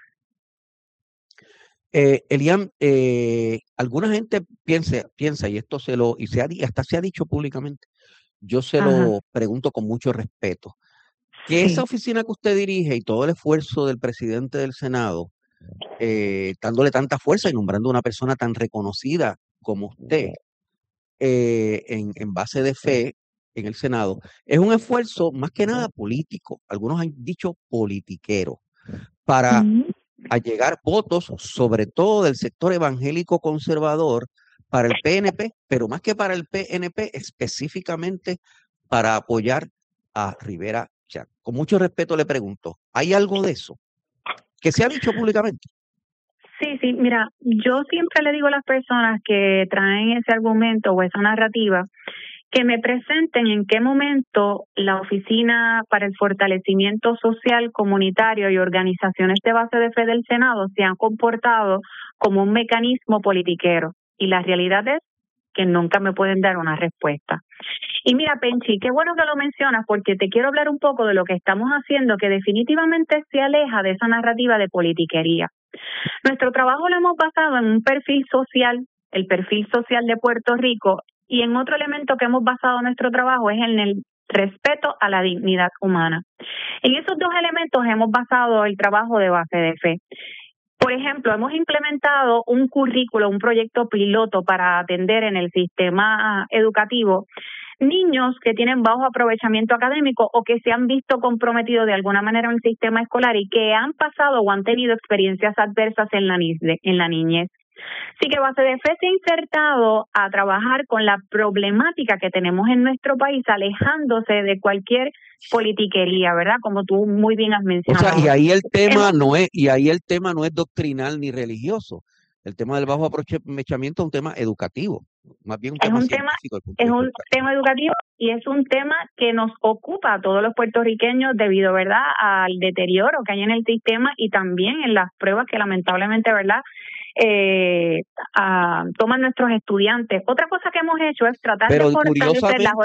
Elian, alguna gente piensa y esto hasta se ha dicho públicamente. Yo se lo pregunto con mucho respeto. Que esa oficina que usted dirige y todo el esfuerzo del presidente del Senado, dándole tanta fuerza y nombrando a una persona tan reconocida como usted, en base de fe en el Senado, es un esfuerzo más que nada político. Algunos han dicho politiquero, para allegar votos, sobre todo del sector evangélico conservador, para el PNP, pero más que para el PNP, específicamente para apoyar a Rivera Chat. Con mucho respeto le pregunto, ¿hay algo de eso que se ha dicho públicamente? Sí, mira, yo siempre le digo a las personas que traen ese argumento o esa narrativa que me presenten en qué momento la Oficina para el Fortalecimiento Social, Comunitario y Organizaciones de Base de Fe del Senado se han comportado como un mecanismo politiquero. Y la realidad es que nunca me pueden dar una respuesta. Y mira, Penchi, qué bueno que lo mencionas porque te quiero hablar un poco de lo que estamos haciendo que definitivamente se aleja de esa narrativa de politiquería. Nuestro trabajo lo hemos basado en un perfil social, el perfil social de Puerto Rico, y en otro elemento que hemos basado nuestro trabajo es en el respeto a la dignidad humana. En esos dos elementos hemos basado el trabajo de Base de Fe. Por ejemplo, hemos implementado un currículo, un proyecto piloto para atender en el sistema educativo niños que tienen bajo aprovechamiento académico o que se han visto comprometidos de alguna manera en el sistema escolar y que han pasado o han tenido experiencias adversas en la niñez. Así que Base de Fe se ha insertado a trabajar con la problemática que tenemos en nuestro país, alejándose de cualquier politiquería, ¿verdad? Como tú muy bien has mencionado. O sea, y ahí el tema no es doctrinal ni religioso. El tema del bajo aprovechamiento es un tema educativo, más bien un Es tema un tema, científico desde el punto es de un vista. tema educativo y es un tema que nos ocupa a todos los puertorriqueños debido, ¿verdad?, al deterioro que hay en el sistema y también en las pruebas que lamentablemente, ¿verdad?, toman nuestros estudiantes. Otra cosa que hemos hecho es tratar de Pero fortalecer las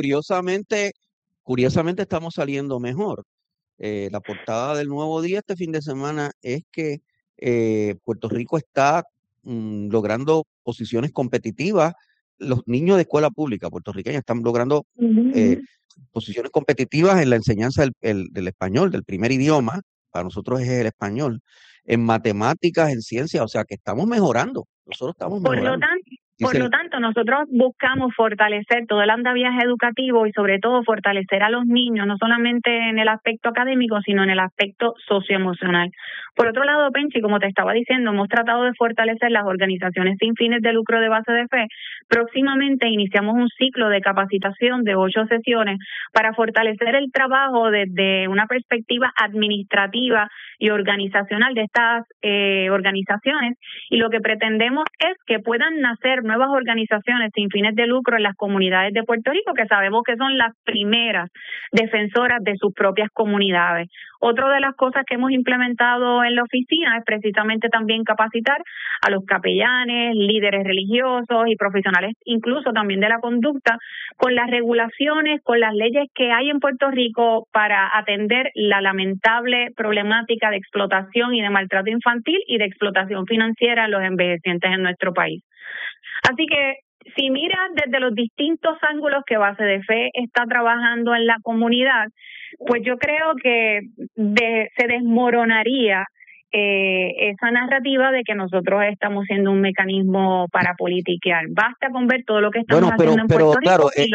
curiosamente estamos saliendo mejor. La portada del Nuevo Día este fin de semana es que Puerto Rico está logrando posiciones competitivas. Los niños de escuela pública puertorriqueña están logrando posiciones competitivas en la enseñanza del español, del primer idioma. Para nosotros es el español. En matemáticas, en ciencias, o sea que estamos mejorando. Nosotros estamos Por lo mejorando. tanto, Dice Por lo el- tanto, nosotros buscamos fortalecer todo el andamiaje educativo y sobre todo fortalecer a los niños, no solamente en el aspecto académico, sino en el aspecto socioemocional. Por otro lado, Penchi, como te estaba diciendo, hemos tratado de fortalecer las organizaciones sin fines de lucro de base de fe. Próximamente iniciamos un ciclo de capacitación de 8 sesiones para fortalecer el trabajo desde una perspectiva administrativa y organizacional de estas organizaciones, y lo que pretendemos es que puedan nacer nuevas organizaciones sin fines de lucro en las comunidades de Puerto Rico, que sabemos que son las primeras defensoras de sus propias comunidades. Otra de las cosas que hemos implementado en la oficina es precisamente también capacitar a los capellanes, líderes religiosos y profesionales, incluso también de la conducta, con las regulaciones, con las leyes que hay en Puerto Rico para atender la lamentable problemática de explotación y de maltrato infantil y de explotación financiera en los envejecientes en nuestro país. Así que si miras desde los distintos ángulos que Base de Fe está trabajando en la comunidad, pues yo creo que se desmoronaría esa narrativa de que nosotros estamos siendo un mecanismo para politiquear. Basta con ver todo lo que estamos haciendo en Puerto Rico y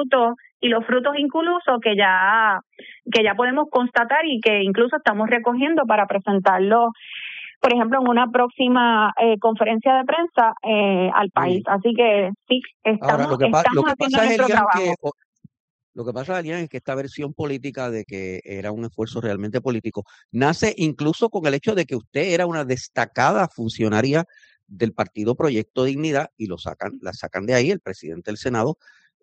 los frutos incluso que ya podemos constatar y que incluso estamos recogiendo para presentarlo, por ejemplo, en una próxima conferencia de prensa al país. Así que sí, estamos haciendo nuestro trabajo. Lo que pasa, Elian, es que esta versión política de que era un esfuerzo realmente político nace incluso con el hecho de que usted era una destacada funcionaria del partido Proyecto Dignidad y la sacan de ahí, el presidente del Senado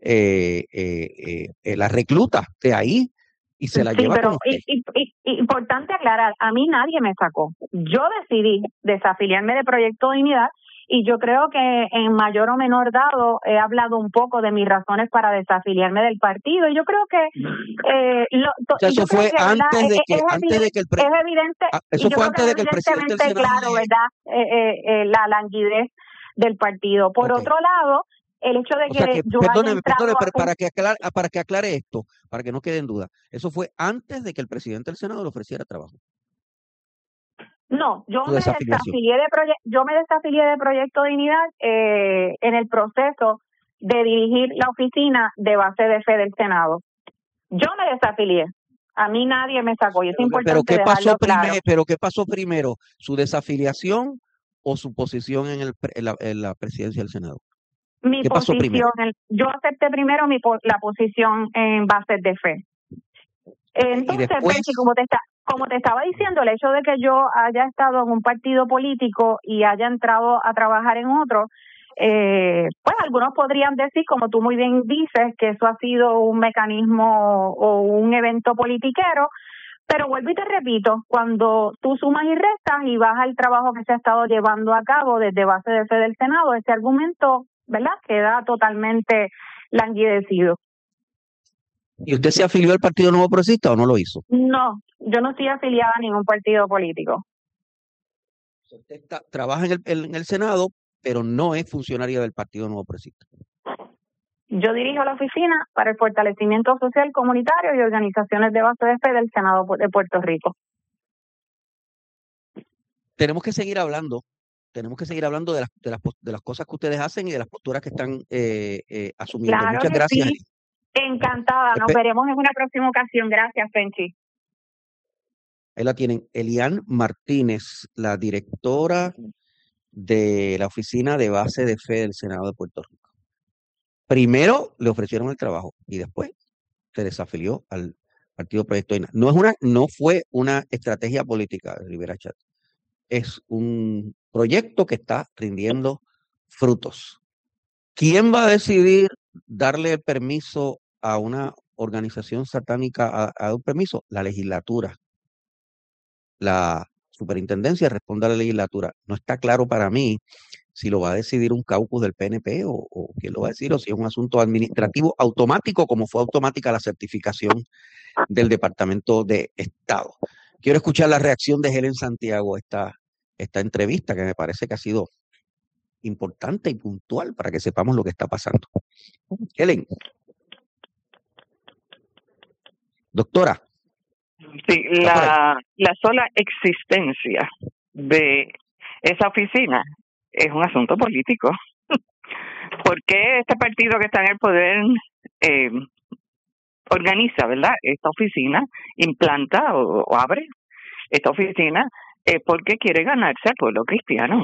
la recluta de ahí y se la lleva con usted. Importante aclarar, a mí nadie me sacó. Yo decidí desafiliarme de Proyecto Dignidad y yo creo que en mayor o menor grado he hablado un poco de mis razones para desafiliarme del partido. Y yo creo que eso fue antes de que el presidente del Senado, claro, ¿verdad? La languidez del partido. Por otro lado, el hecho de que yo perdóneme, pero para que aclare esto, para que no quede en duda, eso fue antes de que el presidente del Senado le ofreciera trabajo. No, yo me desafilié de Proyecto Dignidad en el proceso de dirigir la oficina de Base de Fe del Senado. Yo me desafilié. A mí nadie me sacó y es importante dejarlo claro. Pero ¿qué pasó primero? ¿Su desafiliación o su posición en la presidencia del Senado? Mi posición, yo acepté primero la posición en Bases de Fe. Entonces, Benji, como te estaba diciendo, el hecho de que yo haya estado en un partido político y haya entrado a trabajar en otro, pues algunos podrían decir, como tú muy bien dices, que eso ha sido un mecanismo o un evento politiquero, pero vuelvo y te repito, cuando tú sumas y restas y vas al trabajo que se ha estado llevando a cabo desde Base de Fe del Senado, ese argumento, ¿verdad?, queda totalmente languidecido. ¿Y usted se afilió al Partido Nuevo Progresista o no lo hizo? No, yo no estoy afiliada a ningún partido político. Usted trabaja en el Senado, pero no es funcionaria del Partido Nuevo Progresista. Yo dirijo la oficina para el fortalecimiento social comunitario y organizaciones de base de fe del Senado de Puerto Rico. Tenemos que seguir hablando de las cosas que ustedes hacen y de las posturas que están asumiendo. Claro, muchas gracias. Sí. Encantada. Nos veremos en una próxima ocasión. Gracias, Penchi. Ahí la tienen, Elian Martínez, la directora de la Oficina de Base de Fe del Senado de Puerto Rico. Primero le ofrecieron el trabajo y después se desafilió al Partido Proyecto Dignidad. No fue una estrategia política de Rivera Chat. Es un proyecto que está rindiendo frutos. ¿Quién va a decidir darle el permiso a una organización satánica a dar un permiso? La legislatura. La superintendencia responde a la legislatura. No está claro para mí si lo va a decidir un caucus del PNP o quién lo va a decir, o si es un asunto administrativo automático, como fue automática la certificación del Departamento de Estado. Quiero escuchar la reacción de Helen Santiago a esta entrevista, que me parece que ha sido importante y puntual para que sepamos lo que está pasando. Helen. Doctora. Sí, la sola existencia de esa oficina es un asunto político. ¿Por qué este partido que está en el poder organiza, ¿verdad?, esta oficina, implanta o abre esta oficina? Porque quiere ganarse al pueblo cristiano.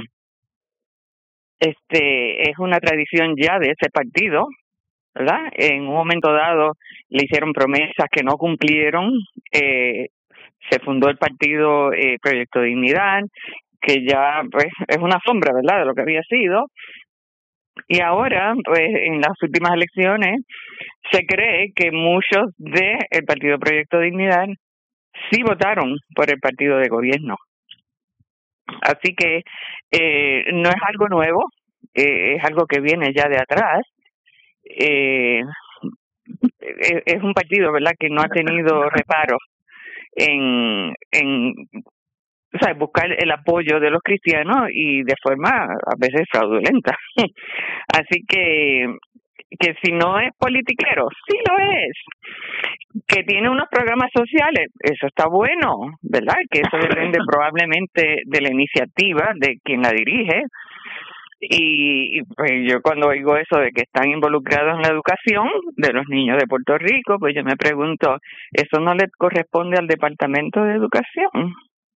Es una tradición ya de ese partido, ¿verdad? En un momento dado le hicieron promesas que no cumplieron. Se fundó el partido Proyecto Dignidad, que ya pues es una sombra, ¿verdad?, de lo que había sido. Y ahora, pues en las últimas elecciones, se cree que muchos del partido Proyecto Dignidad sí votaron por el partido de gobierno. Así que no es algo nuevo, es algo que viene ya de atrás. Es un partido, ¿verdad?, que no ha tenido reparos en buscar el apoyo de los cristianos y de forma a veces fraudulenta. Así que si no es politiquero, sí lo es. Que tiene unos programas sociales, eso está bueno, ¿verdad? Que eso depende probablemente de la iniciativa de quien la dirige. Y pues yo cuando oigo eso de que están involucrados en la educación de los niños de Puerto Rico, pues yo me pregunto, ¿eso no le corresponde al Departamento de Educación?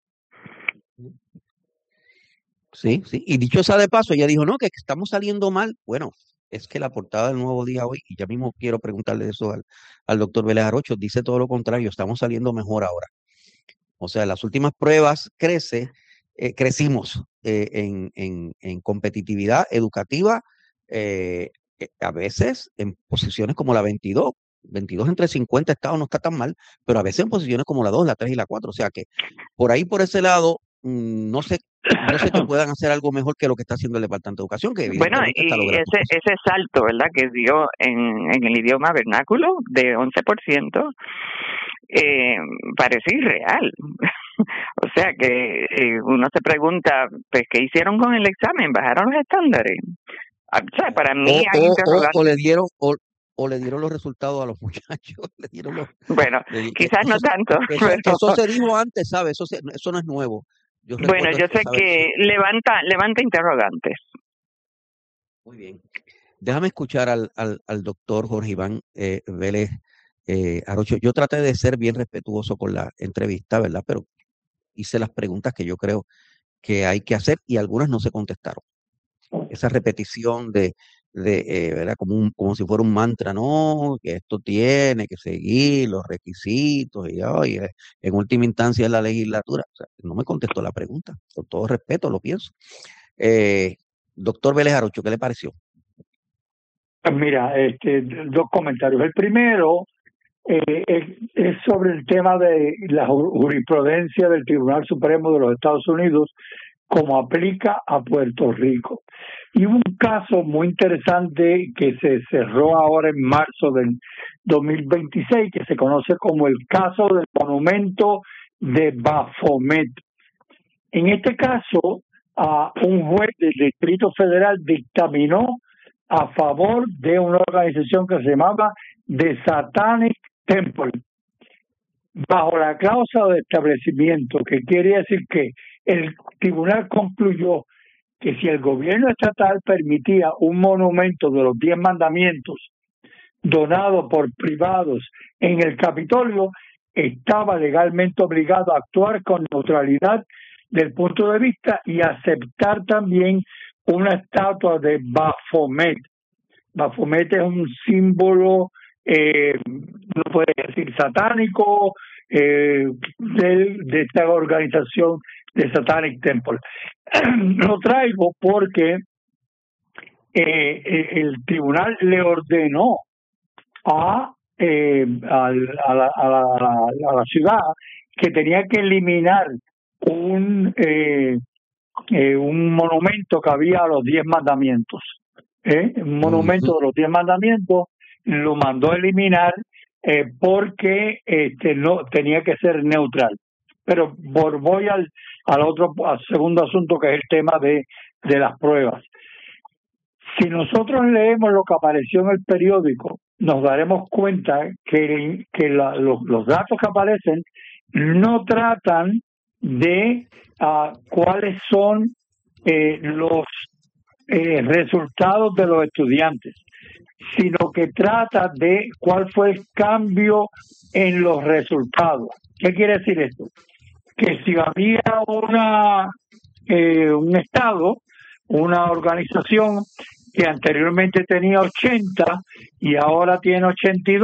Sí. Y dicho sea de paso, ella dijo, no, que estamos saliendo mal. Bueno, es que la portada del Nuevo Día hoy, y ya mismo quiero preguntarle eso al doctor Vélez Arocho, dice todo lo contrario, estamos saliendo mejor ahora. O sea, las últimas pruebas crecimos en competitividad educativa, a veces en posiciones como la 22 entre 50 estados no está tan mal, pero a veces en posiciones como la 2, la 3 y la 4. O sea que por ese lado, no sé que puedan hacer algo mejor que lo que está haciendo el Departamento de Educación, que evidentemente está logrando. Ese salto, ¿verdad?, que dio en el idioma vernáculo de 11%, parece irreal. O sea que uno se pregunta, pues, ¿qué hicieron con el examen? ¿Bajaron los estándares? O sea, para mí hay interrogantes. O le dieron los resultados a los muchachos. Bueno, quizás no tanto. Eso se dijo antes, ¿sabes? Eso no es nuevo. Yo sé que levanta interrogantes. Muy bien. Déjame escuchar al doctor Jorge Iván Vélez Arocho. Yo traté de ser bien respetuoso con la entrevista, ¿verdad? Pero hice las preguntas que yo creo que hay que hacer y algunas no se contestaron. Esa repetición de ¿verdad?, como si fuera un mantra, no, que esto tiene que seguir los requisitos y en última instancia es la legislatura. O sea, no me contestó la pregunta, con todo respeto lo pienso. Doctor Vélez Arocho, ¿qué le pareció? Mira, dos comentarios. El primero es sobre el tema de la jurisprudencia del Tribunal Supremo de los Estados Unidos como aplica a Puerto Rico. Y hubo un caso muy interesante que se cerró ahora en marzo del 2026, que se conoce como el caso del monumento de Baphomet. En este caso, un juez del Distrito Federal dictaminó a favor de una organización que se llamaba The Satanic Temple, bajo la cláusula de establecimiento, que quiere decir que el tribunal concluyó que si el gobierno estatal permitía un monumento de los 10 mandamientos donado por privados en el Capitolio, estaba legalmente obligado a actuar con neutralidad del punto de vista y aceptar también una estatua de Baphomet. Baphomet es un símbolo, no puede decir satánico, de esta organización de Satanic Temple. Lo traigo porque el tribunal le ordenó a la ciudad que tenía que eliminar un monumento que había a los 10 mandamientos. Un monumento de los 10 mandamientos lo mandó a eliminar porque no tenía que ser neutral. Pero voy al segundo asunto, que es el tema de las pruebas. Si nosotros leemos lo que apareció en el periódico, nos daremos cuenta que los datos que aparecen no tratan de cuáles son los resultados de los estudiantes, sino que trata de cuál fue el cambio en los resultados. ¿Qué quiere decir esto? Que si había un estado, una organización que anteriormente tenía 80 y ahora tiene 82,